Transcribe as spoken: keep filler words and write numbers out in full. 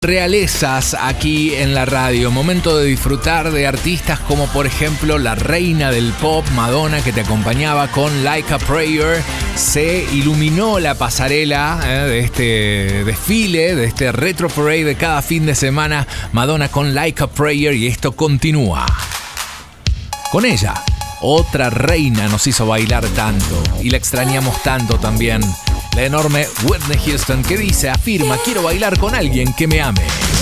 Realezas aquí en la radio, momento de disfrutar de artistas como por ejemplo la reina del pop, Madonna, que te acompañaba con Like a Prayer. Se iluminó la pasarela eh, de este desfile, de este retro parade de cada fin de semana, Madonna con Like a Prayer, y esto continúa. Con ella, otra reina nos hizo bailar tanto y la extrañamos tanto también. La enorme Whitney Houston, que dice, afirma, quiero bailar con alguien que me ame.